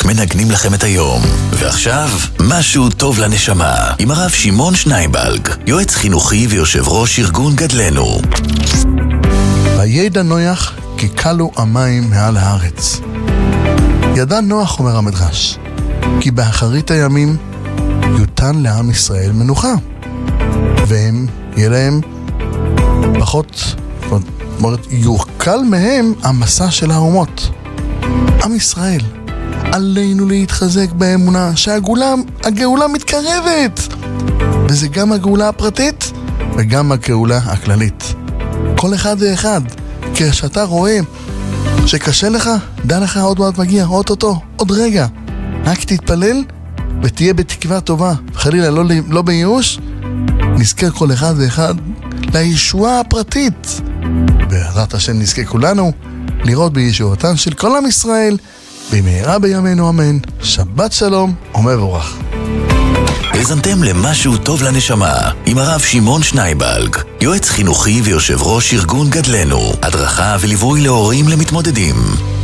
מנגנים לכם את היום. ועכשיו, משהו טוב לנשמה, עם הרב שמעון שנייבלג, יועץ חינוכי ויושב ראש ארגון גדלנו. וידע נוח כי קלו המים מעל הארץ. ידע נוח, אומר המדרש, כי באחרית הימים יותן לעם ישראל מנוחה, והם יהיה להם פחות, זאת אומרת, יוקל מהם המסע של האומות. עם ישראל, עלינו להתחזק באמונה שהגאולה מתקרבת, וזה גם הגאולה הפרטית וגם הגאולה הכללית. כל אחד ואחד, כשאתה רואה שקשה לך, דע לך עוד מעט מגיע, עוד רגע. רק תתפלל ותהיה בתקווה טובה, חלילה לא בייאוש. נזכה כל אחד ואחד לישועה הפרטית. בעזרת השם נזכה כולנו לראות בישועתן של כל עם ישראל במהרה בימינו אמן. שבת שלום ומבורך. האזנתם למשהו טוב לנשמה עם הרב שמעון שנייבלג, יועץ חינוכי ויושב ראש ארגון גדלנו, הדרכה וליווי להורים למתמודדים.